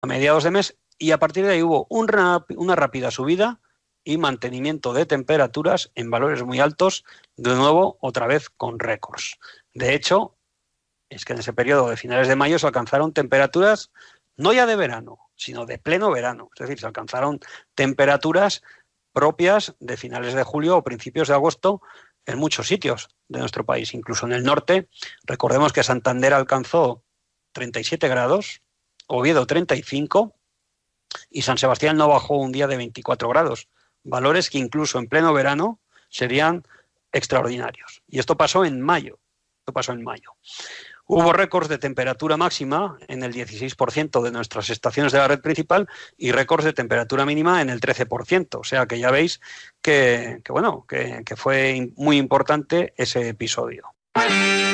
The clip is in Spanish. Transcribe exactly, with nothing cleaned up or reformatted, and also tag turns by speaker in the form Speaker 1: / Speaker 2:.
Speaker 1: a mediados de mes, y a partir de ahí hubo un rap, una rápida subida y mantenimiento de temperaturas en valores muy altos, de nuevo, otra vez con récords. De hecho, es que en ese periodo de finales de mayo se alcanzaron temperaturas no ya de verano, sino de pleno verano. Es decir, se alcanzaron temperaturas propias de finales de julio o principios de agosto en muchos sitios de nuestro país, incluso en el norte. Recordemos que Santander alcanzó treinta y siete grados, Oviedo treinta y cinco, y San Sebastián no bajó un día de veinticuatro grados, valores que incluso en pleno verano serían extraordinarios. Y esto pasó en mayo, esto pasó en mayo. Hubo récords de temperatura máxima en el dieciséis por ciento de nuestras estaciones de la red principal y récords de temperatura mínima en el trece por ciento. O sea que ya veis que, que bueno, que, que fue muy importante ese episodio.